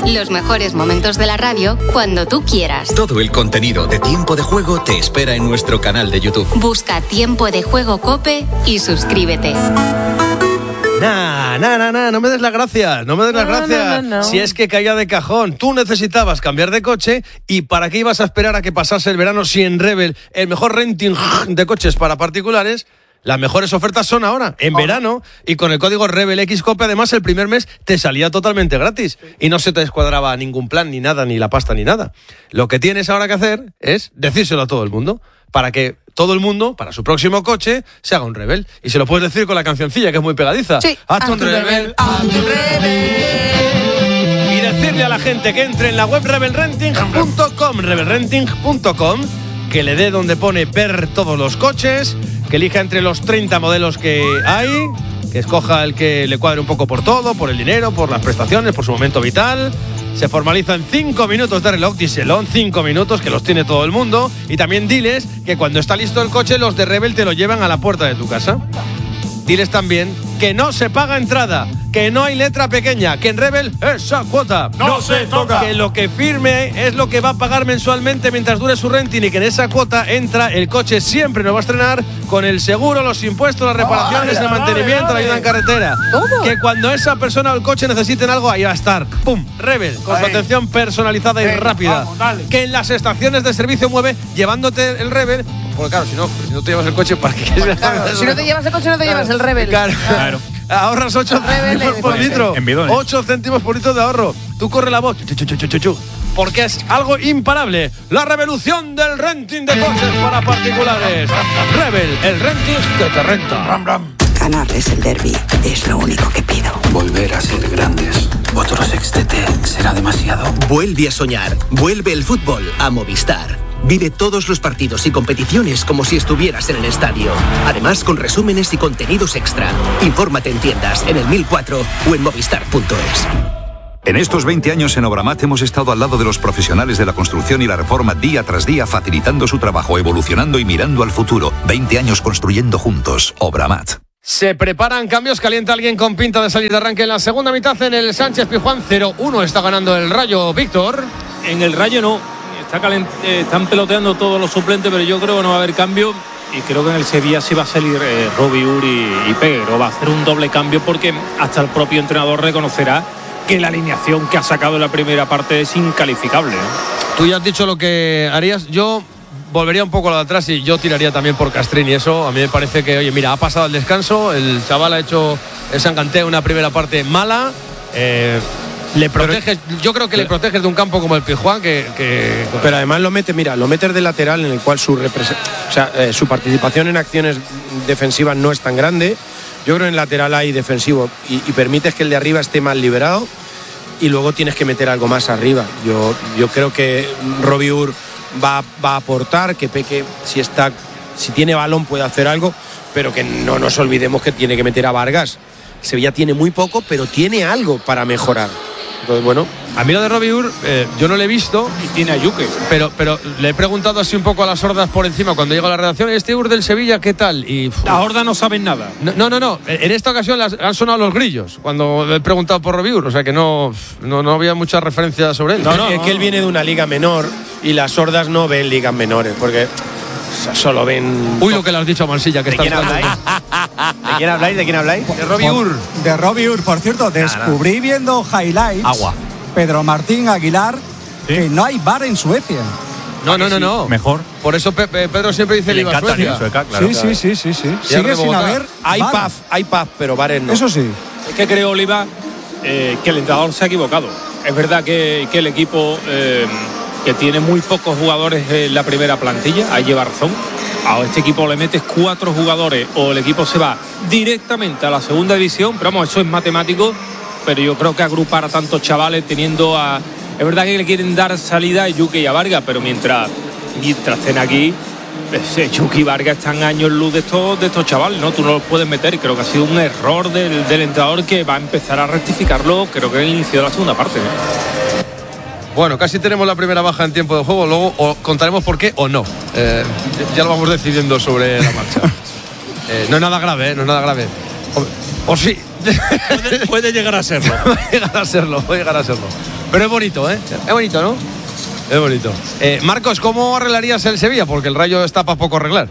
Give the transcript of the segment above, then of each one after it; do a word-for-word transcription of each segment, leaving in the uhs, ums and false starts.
Los mejores momentos de la radio cuando tú quieras. Todo el contenido de Tiempo de Juego te espera en nuestro canal de YouTube. Busca Tiempo de Juego COPE y suscríbete. Nah, nah, nah, nah, no me des las gracias, no me des las No, gracias. no, no, no. Si es que caía de cajón, tú necesitabas cambiar de coche y ¿para qué ibas a esperar a que pasase el verano si en Rebel, el mejor renting de coches para particulares? Las mejores ofertas son ahora, en Ahora. verano, y con el código RebelXCOPE además el primer mes te salía totalmente gratis y no se te descuadraba ningún plan, ni nada, ni la pasta, ni nada. Lo que tienes ahora que hacer es decírselo a todo el mundo, para que todo el mundo, para su próximo coche, se haga un Rebel. Y se lo puedes decir con la cancioncilla, que es muy pegadiza. Sí, Hazte un Rebel, hazte un Rebel. Y decirle a la gente que entre en la web rebel renting punto com, rebel renting punto com, que le dé donde pone ver todos los coches, que elija entre los treinta modelos que hay, que escoja el que le cuadre un poco por todo, por el dinero, por las prestaciones, por su momento vital. Se formaliza en cinco minutos de reloj, díselo, cinco minutos, que los tiene todo el mundo. Y también diles que cuando está listo el coche, los de Rebel te lo llevan a la puerta de tu casa. Diles también que no se paga entrada, que no hay letra pequeña, que en Rebel esa cuota no se toca. Que lo que firme es lo que va a pagar mensualmente mientras dure su renting y que en esa cuota entra el coche siempre nos va a estrenar con el seguro, los impuestos, las reparaciones, Vale, el mantenimiento, vale, la ayuda en carretera. Todo. Que cuando esa persona o el coche necesiten algo, ahí va a estar. ¡Pum! Rebel, con su Ahí. atención personalizada y Venga, rápida. vamos, dale. Que en las estaciones de servicio mueve llevándote el Rebel. Porque claro, si no, si no te llevas el coche, ¿para qué quieres? Claro, si no te llevas el coche, no te llevas el Rebel. Claro. Claro. Ahorras ocho Rebel céntimos por en litro. en bidones. ocho céntimos por litro de ahorro. Tú corre la voz. Chu, chu, chu, chu, chu, chu. Porque es algo imparable. La revolución del renting de coches para particulares. Rebel, el renting que te renta. Ram, ram. Ganarles el derbi es lo único que pido. Volver a ser grandes. Otro sextete será demasiado. Vuelve a soñar. Vuelve el fútbol a Movistar. Vive todos los partidos y competiciones como si estuvieras en el estadio. Además, con resúmenes y contenidos extra. Infórmate en tiendas, en el mil cuatro o en movistar punto es. En estos veinte años en Obramat hemos estado al lado de los profesionales de la construcción y la reforma día tras día, facilitando su trabajo, evolucionando y mirando al futuro. veinte años construyendo juntos. Obramat. Se preparan cambios, calienta alguien con pinta de salir de arranque en la segunda mitad en el Sánchez Pizjuán. cero uno está ganando el Rayo, Víctor. En el Rayo no. Está calent- eh, están peloteando todos los suplentes, pero yo creo que no va a haber cambio. Y creo que en el Sevilla sí va a salir eh, Robbie Ur y, y Pedro. Va a hacer un doble cambio porque hasta el propio entrenador reconocerá que la alineación que ha sacado en la primera parte es incalificable, ¿eh? Tú ya has dicho lo que harías. Yo volvería un poco a lo de atrás y yo tiraría también por Castrini. Eso a mí me parece que, oye, mira, ha pasado el descanso. El chaval ha hecho el Sanganté una primera parte mala. Eh, le proteges, yo creo que le proteges de un campo como el Pizjuán que, que pero además lo mete, mira, lo metes de lateral en el cual su represe- o sea, eh, su participación en acciones defensivas no es tan grande. Yo creo que en lateral hay defensivo y, y permites que el de arriba esté más liberado y luego tienes que meter algo más arriba. Yo, yo creo que Robbie Ur va, va a aportar, que Peque si está, si tiene balón puede hacer algo, pero que no nos olvidemos que tiene que meter a Vargas. Sevilla tiene muy poco, pero tiene algo para mejorar. Entonces, bueno, a mí lo de Robbie Ur, eh, yo no le he visto. Y tiene a Yuque. Pero, pero le he preguntado así un poco a las hordas por encima cuando llega a la redacción, este Ur del Sevilla, ¿qué tal? Y uf, Las hordas no saben nada. no, no, no, no. En esta ocasión las, han sonado los grillos cuando he preguntado por Robbie Ur, o sea que no, no, no había muchas referencias sobre él. no, no, es que él viene de una liga menor y las hordas no ven ligas menores, porque solo ven... Uy, lo que le has dicho a Mansilla, que ¿De está quién habláis? ¿De quién habláis? ¿De quién habláis? De Robbie Ur. De Robbie Ur, por cierto, descubrí viendo highlights. Agua. Pedro Martín Aguilar, que no hay bar en Suecia. No, no, no, no. Mejor. Por eso Pe- Pe- Pedro siempre dice Le viva encanta Suecia. ir a Sueca, claro. sí, sí, sí, sí, sí. Sigue sin rebota. haber Hay bar. paz, hay paz, pero bares no. Eso sí. Es que creo, Oliva, eh, que el entrenador se ha equivocado. Es verdad que, que el equipo, eh, que tiene muy pocos jugadores en la primera plantilla, ahí lleva razón. A este equipo le metes cuatro jugadores o el equipo se va directamente a la segunda división, pero vamos, eso es matemático, pero yo creo que agrupar a tantos chavales teniendo a... Es verdad que le quieren dar salida a Yuque y a Vargas, pero mientras, mientras estén aquí, ese Yuque y Vargas están años luz de estos, de estos chavales, ¿no? Tú no los puedes meter y creo que ha sido un error del, del entrenador que va a empezar a rectificarlo, creo que en el inicio de la segunda parte, ¿no? Bueno, casi tenemos la primera baja en tiempo de juego, luego o contaremos por qué o no. Eh, ya lo vamos decidiendo sobre la marcha. Eh, no es nada grave, ¿eh? No es nada grave. O, o sí. Puede, puede llegar a serlo. Puede llegar a serlo, puede llegar a serlo. Pero es bonito, ¿eh? Es bonito, ¿no? Es bonito. Eh, Marcos, ¿cómo arreglarías el Sevilla? Porque el Rayo está para poco arreglar.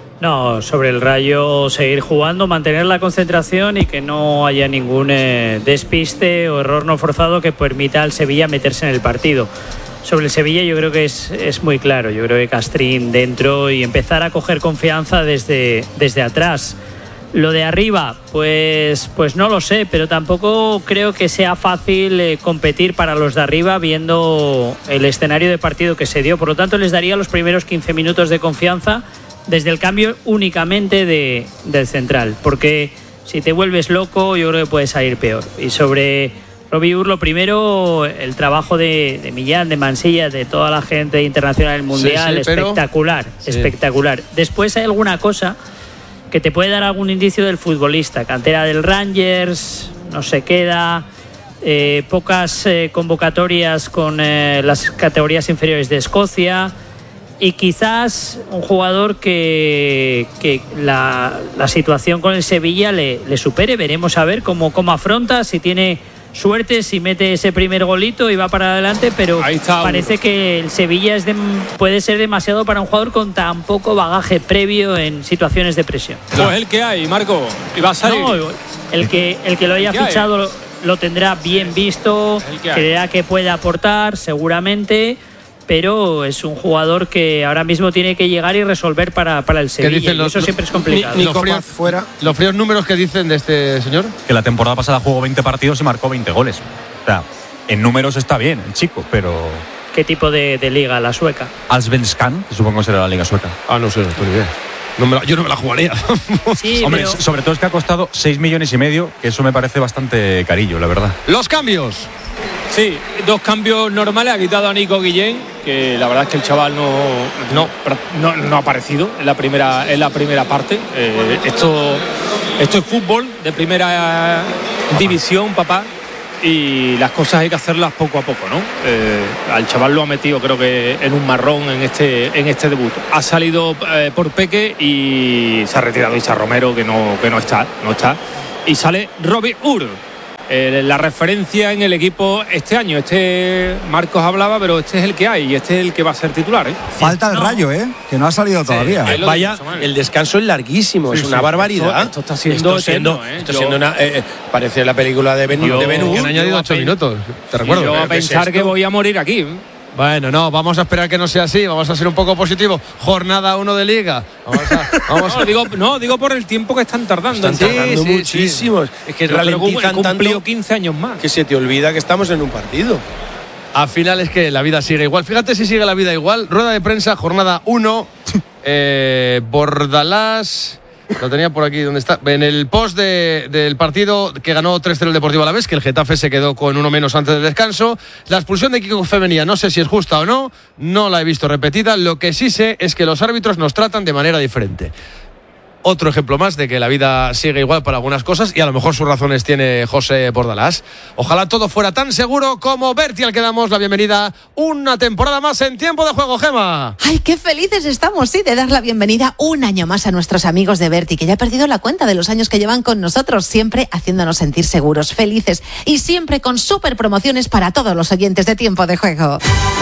No, sobre el Rayo seguir jugando, mantener la concentración y que no haya ningún eh, despiste o error no forzado que permita al Sevilla meterse en el partido. Sobre el Sevilla yo creo que es, es muy claro. Yo creo que Castrín dentro y empezar a coger confianza desde, desde atrás. Lo de arriba, pues, pues no lo sé, pero tampoco creo que sea fácil eh, competir para los de arriba viendo el escenario de partido que se dio. Por lo tanto, les daría los primeros quince minutos de confianza desde el cambio únicamente de, del central, porque si te vuelves loco yo creo que puede salir peor. Y sobre Robbie Ur, lo primero, el trabajo de, de Millán, de Mansilla, de toda la gente internacional del Mundial, sí, sí, pero... espectacular, sí. espectacular. Después hay alguna cosa que te puede dar algún indicio del futbolista. Cantera del Rangers, no se queda, eh, pocas eh, convocatorias con eh, las categorías inferiores de Escocia y quizás un jugador que, que la, la situación con el Sevilla le, le supere. Veremos a ver cómo, cómo afronta, si tiene suerte, si mete ese primer golito y va para adelante, pero parece uno. que el Sevilla es de, puede ser demasiado para un jugador con tan poco bagaje previo en situaciones de presión. Pues el que hay, Marco, y va a salir. No, el que, el que lo haya fichado lo, lo tendrá bien visto, que creerá que puede aportar seguramente, pero es un jugador que ahora mismo tiene que llegar y resolver para, para el Sevilla, los, y eso lo, siempre es complicado. Ni, ni los, fríos, fuera. ¿Los fríos números que dicen de este señor? Que la temporada pasada jugó veinte partidos y marcó veinte goles. O sea, en números está bien el chico, pero... ¿Qué tipo de, de liga? ¿La sueca? Allsvenskan, que supongo que será la liga sueca. Ah, no sé, no tengo idea. No me la, yo no me la jugaría. Sí, Hombre, pero... sobre todo es que ha costado seis millones y medio, que eso me parece bastante carillo, la verdad. Los cambios. Sí, dos cambios normales. Ha quitado a Nico Guillén, que la verdad es que el chaval no, no, no, no ha aparecido en la primera, en la primera parte. Eh, esto, esto es fútbol de primera división, papá, y las cosas hay que hacerlas poco a poco, ¿no? Eh, al chaval lo ha metido, creo que en un marrón en este, en este debut. Ha salido eh, por Peque y se ha retirado Isa Romero, que no, que no está, no está. Y sale Robbie Ur. Eh, la referencia en el equipo este año. Este Marcos hablaba, pero este es el que hay y este es el que va a ser titular, ¿eh? Falta el no. Rayo, ¿eh? Que no ha salido todavía. Sí, Vaya, dicho, el descanso es larguísimo, sí, es una sí. barbaridad. Esto, esto está siendo, esto siendo, eterno, ¿eh? esto siendo una, eh, parece la película de Ben Hur. Que han añadido ocho minutos, te recuerdo. Yo voy a pensar que voy a morir aquí. Bueno, no, vamos a esperar que no sea así, vamos a ser un poco positivos. Jornada uno de Liga. Vamos a, vamos a... no, digo, no, digo por el tiempo que están tardando. Están tardando sí, muchísimo. Sí. Es que pero ralentizan tanto quince años más. Que se te olvida que estamos en un partido. Al final es que la vida sigue igual. Fíjate si sigue la vida igual. Rueda de prensa, jornada uno. eh, Bordalás... Lo tenía por aquí, ¿dónde está? En el post de, del partido que ganó tres cero el Deportivo Alavés, que el Getafe se quedó con uno menos antes del descanso. La expulsión de Kiko Femenía, no sé si es justa o no, no la he visto repetida. Lo que sí sé es que los árbitros nos tratan de manera diferente. Otro ejemplo más de que la vida sigue igual para algunas cosas y a lo mejor sus razones tiene José Bordalás. Ojalá todo fuera tan seguro como Berti, al que damos la bienvenida una temporada más en Tiempo de Juego, Gema. Ay, qué felices estamos, sí, de dar la bienvenida un año más a nuestros amigos de Berti, que ya ha perdido la cuenta de los años que llevan con nosotros, siempre haciéndonos sentir seguros, felices y siempre con súper promociones para todos los oyentes de Tiempo de Juego.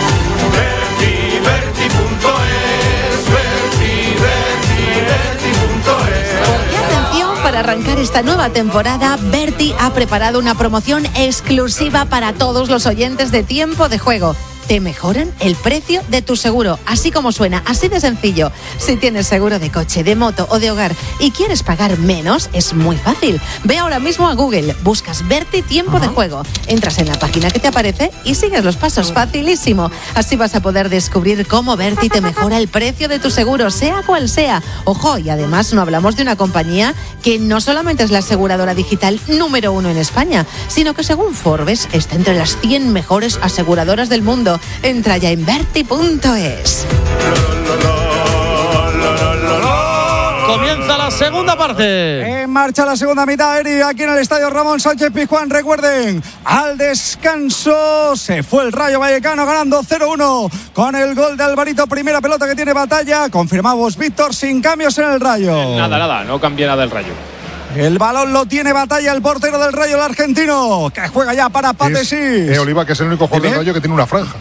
Berti, Berti punto es, Berti, Berti, Berti punto es. Para arrancar esta nueva temporada, Berti ha preparado una promoción exclusiva para todos los oyentes de Tiempo de Juego. Te mejoran el precio de tu seguro, así como suena, así de sencillo. Si tienes seguro de coche, de moto o de hogar y quieres pagar menos, es muy fácil. Ve ahora mismo a Google, buscas Berti Tiempo de Juego, entras en la página que te aparece y sigues los pasos, facilísimo. Así vas a poder descubrir cómo Berti te mejora el precio de tu seguro, sea cual sea. Ojo, y además no hablamos de una compañía que no solamente es la aseguradora digital número uno en España, sino que según Forbes está entre las cien mejores aseguradoras del mundo. Entra ya en Berti punto es. Comienza la segunda parte. En marcha la segunda mitad, Eri, aquí en el estadio Ramón Sánchez Pizjuán. Recuerden, al descanso se fue el Rayo Vallecano ganando cero uno con el gol de Alvarito. Primera pelota que tiene Batalla. Confirmamos, Víctor, sin cambios en el Rayo. Nada, nada, no cambia nada el Rayo. El balón lo tiene Batalla, el portero del Rayo, el argentino, que juega ya para Patesís. Eh, Oliva, que es el único jugador del Rayo que tiene una franja.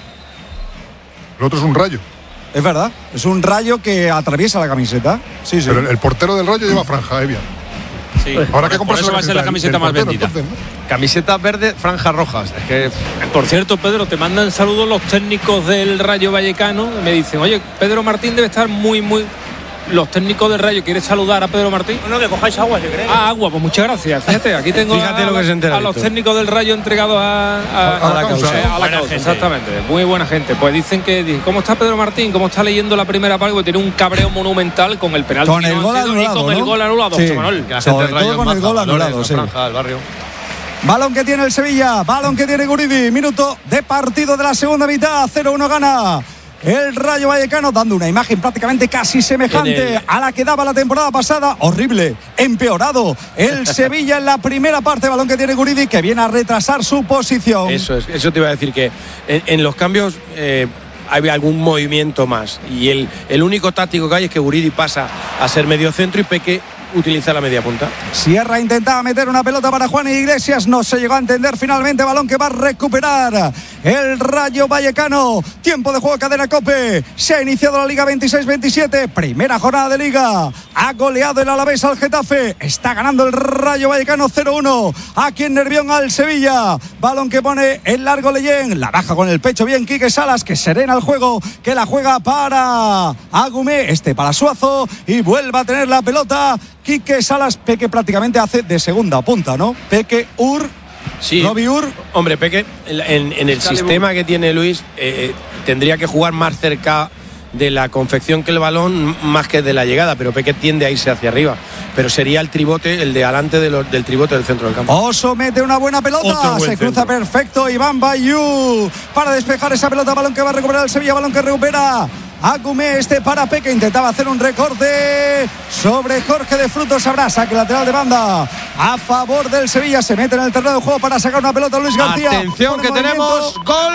El otro es un rayo. Es verdad, es un rayo que atraviesa la camiseta. Sí, sí. Pero el, el portero del Rayo lleva franja, eh, bien. Sí. Ahora que comprarse va a ser la camiseta más portero, vendida. Entonces, ¿no? Camiseta verde, franjas rojas. Es que... Por cierto, Pedro, te mandan saludos los técnicos del Rayo Vallecano. Y me dicen, oye, Pedro Martín debe estar muy, muy... Los técnicos del Rayo, ¿quieres saludar a Pedro Martín? No, que cojáis agua, si queréis. Ah, agua, pues muchas gracias. Fíjate, aquí tengo Fíjate a, lo que se entera a los técnicos del Rayo entregados a, a, a, a la causa. A la causa, exactamente. Muy buena gente. Pues dicen que, ¿cómo está Pedro Martín? ¿Cómo está leyendo la primera parte? Porque tiene un cabreo monumental con el penalti. Con el gol anulado, y con ¿no? el gol anulado, Sí. José Manuel. Que la gente Sobre del Rayo todo con es el maja, gol valores, anulado, la sí. franja del barrio. Balón que tiene el Sevilla, balón que tiene Guridi, minuto de partido de la segunda mitad, cero uno gana el Rayo Vallecano, dando una imagen prácticamente casi semejante el... a la que daba la temporada pasada. Horrible, empeorado el Sevilla en la primera parte, balón que tiene Guridi, que viene a retrasar su posición. Eso es, eso te iba a decir, que en, en los cambios eh, hay algún movimiento más, y el, el único táctico que hay es que Guridi pasa a ser medio centro y Peque utiliza la media punta. Sierra intentaba meter una pelota para Juan Iglesias, no se llegó a entender finalmente, balón que va a recuperar el Rayo Vallecano. Tiempo de juego, cadena COPE. Se ha iniciado la Liga veintiséis veintisiete, primera jornada de Liga. Ha goleado el Alavés al Getafe, está ganando el Rayo Vallecano cero uno aquí en Nervión al Sevilla. Balón que pone el largo Leyen, la baja con el pecho bien Quique Salas, que serena el juego, que la juega para Agumé, este para Suazo, y vuelve a tener la pelota Quique Salas. Peque prácticamente hace de segunda punta, ¿no? Peque, Ur, sí. Robbie Ur. Hombre, Peque, en, en el sistema que tiene Luis, eh, tendría que jugar más cerca de la confección que el balón, más que de la llegada, pero Peque tiende a irse hacia arriba. Pero sería el tribote, el de adelante de los, del tribote del centro del campo. Oso mete una buena pelota, se cruza centro. Perfecto Iván Bayú para despejar esa pelota, balón que va a recuperar el Sevilla, balón que recupera Agumé, este para Peque, intentaba hacer un recorte sobre Jorge de Frutos, habrá saque lateral de banda a favor del Sevilla, se mete en el terreno de juego para sacar una pelota Luis García. Atención que tenemos gol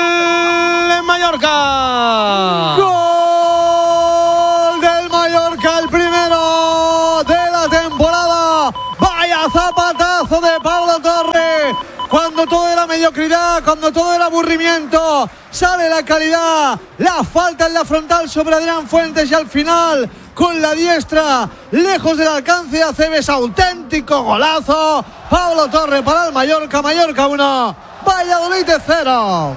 en Mallorca. Gol del Mallorca, el primero de la temporada. Vaya zapatazo de Pablo Torre. Cuando todo era mediocridad, cuando todo era aburrimiento, sale la calidad, la falta en la frontal sobre Adrián Fuentes y al final, con la diestra, lejos del alcance de Aceves, auténtico golazo. Pablo Torre para el Mallorca, Mallorca uno, Valladolid cero.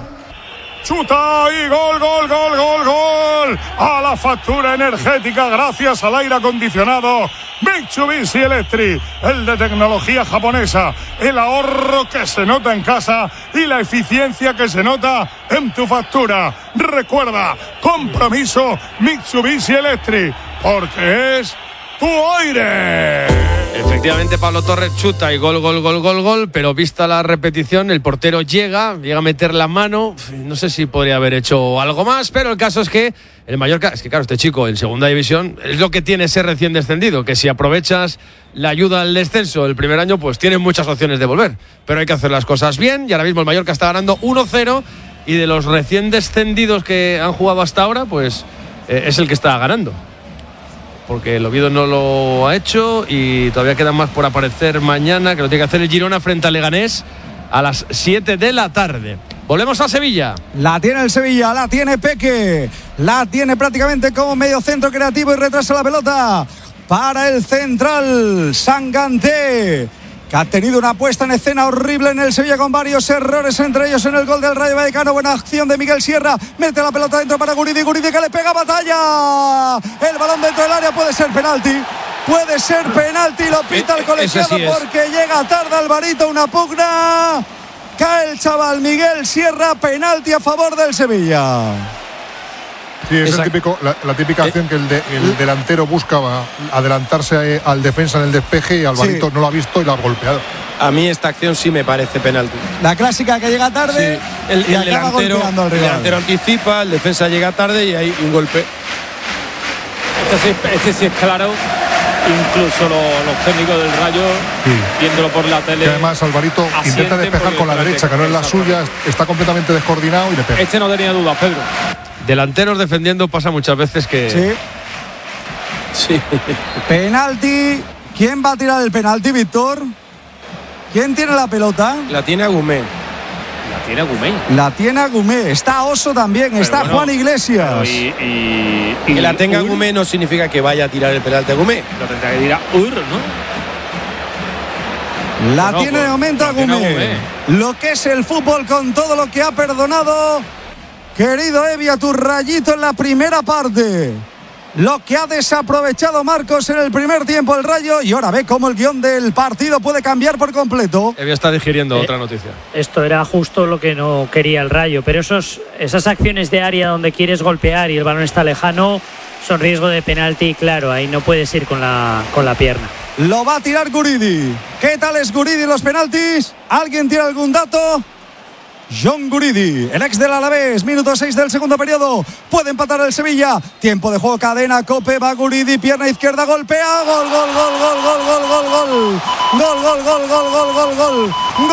Chuta y gol, gol, gol, gol, gol. A la factura energética gracias al aire acondicionado Mitsubishi Electric, el de tecnología japonesa, el ahorro que se nota en casa y la eficiencia que se nota en tu factura. Recuerda, compromiso Mitsubishi Electric, porque es tu aire. Efectivamente, Pablo Torres chuta y gol, gol, gol, gol, gol, pero vista la repetición, el portero llega, llega a meter la mano, no sé si podría haber hecho algo más, pero el caso es que el Mallorca, es que claro, este chico en segunda división es lo que tiene ser recién descendido, que si aprovechas la ayuda al descenso el primer año, pues tienes muchas opciones de volver, pero hay que hacer las cosas bien, y ahora mismo el Mallorca está ganando uno cero, y de los recién descendidos que han jugado hasta ahora, pues eh, es el que está ganando. Porque el Oviedo no lo ha hecho y todavía quedan más por aparecer mañana, que lo tiene que hacer el Girona frente al Leganés a las siete de la tarde. Volvemos a Sevilla. La tiene el Sevilla, la tiene Peque, la tiene prácticamente como medio centro creativo y retrasa la pelota para el central Sanganté, que ha tenido una puesta en escena horrible en el Sevilla con varios errores, entre ellos en el gol del Rayo Vallecano. Buena acción de Miguel Sierra, mete la pelota dentro para Guridi, Guridi que le pega Batalla, el balón dentro del área, puede ser penalti, puede ser penalti, lo pita el colegiado sí porque llega tarde Alvarito, una pugna, cae el chaval Miguel Sierra, penalti a favor del Sevilla. Sí, es el típico, la, la típica acción eh, que el, de, el delantero buscaba adelantarse al defensa en el despeje y Alvarito sí. no lo ha visto y lo ha golpeado. A mí esta acción sí me parece penalti. La clásica que llega tarde, sí. el, y el, delantero, el delantero anticipa, el defensa llega tarde y hay un golpe. Este sí, este sí es claro. Incluso los, los técnicos del Rayo, sí. viéndolo por la tele. Que además Alvarito intenta despejar con la derecha, que no es la suya, está completamente descoordinado y le pega. Este no tenía dudas, Pedro. Delanteros defendiendo pasa muchas veces que... Sí. Sí. Penalti ¿Quién va a tirar el penalti, Víctor? ¿Quién tiene la pelota? La tiene Agumé. La tiene Agumé. La tiene Agumé. Está Oso también. Pero está bueno, Juan Iglesias. Y, y, y que la tenga Ur, Agumé no significa que vaya a tirar el penalti Agumé. Lo tendrá que tirar Ur, ¿no? La no, tiene pues, de momento Agumé. Lo que es el fútbol con todo lo que ha perdonado. Querido Evi, a tu rayito en la primera parte. Lo que ha desaprovechado Marcos en el primer tiempo el Rayo, y ahora ve cómo el guión del partido puede cambiar por completo. Evi está digiriendo eh, otra noticia. Esto era justo lo que no quería el Rayo, pero esos, esas acciones de área donde quieres golpear y el balón está lejano son riesgo de penalti, claro, ahí no puedes ir con la, con la pierna. Lo va a tirar Guridi. ¿Qué tal es Guridi en los penaltis? ¿Alguien tiene algún dato? John Guridi, el ex del Alavés, minuto seis del segundo periodo, puede empatar el Sevilla, tiempo de juego, cadena, Cope, va Guridi, pierna izquierda, golpea, gol, gol, gol, gol, gol, gol, gol, gol, gol, gol, gol, gol, gol, gol, gol,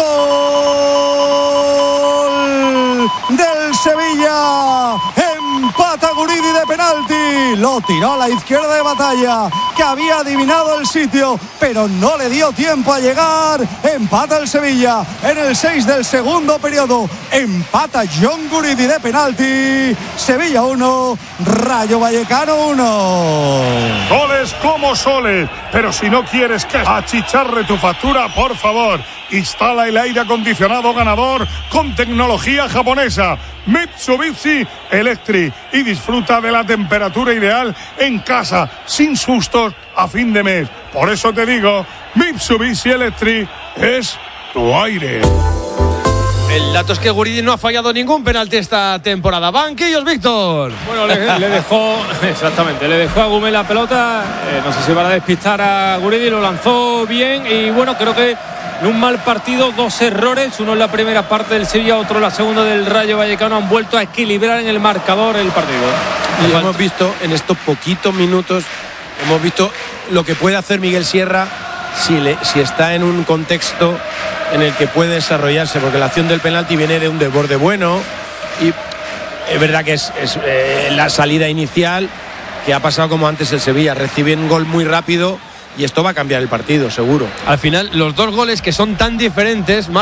gol del Sevilla, empata Guridi de penalti, lo tiró a la izquierda de Batalla, que había adivinado el sitio, pero no le dio tiempo a llegar, empata el Sevilla en el seis del segundo periodo. Empata John Guridi de penalti. Sevilla uno, Rayo Vallecano uno. Goles como soles, pero si no quieres que achicharre tu factura, por favor, instala el aire acondicionado ganador con tecnología japonesa Mitsubishi Electric y disfruta de la temperatura ideal en casa, sin sustos a fin de mes. Por eso te digo, Mitsubishi Electric es tu aire. El dato es que Guridi no ha fallado ningún penalti esta temporada. Banquillos, Víctor. Bueno, le, le dejó, exactamente, le dejó a Agumé la pelota. Eh, no sé si van a despistar a Guridi, lo lanzó bien. Y bueno, creo que en un mal partido, dos errores. Uno en la primera parte del Sevilla, otro en la segunda del Rayo Vallecano. Han vuelto a equilibrar en el marcador el partido. Y hemos falta. visto en estos poquitos minutos, hemos visto lo que puede hacer Miguel Sierra si, le, si está en un contexto en el que puede desarrollarse, porque la acción del penalti viene de un desborde bueno y es verdad que es, es eh, la salida inicial que ha pasado como antes el Sevilla, recibe un gol muy rápido y esto va a cambiar el partido, seguro. Al final, los dos goles que son tan diferentes,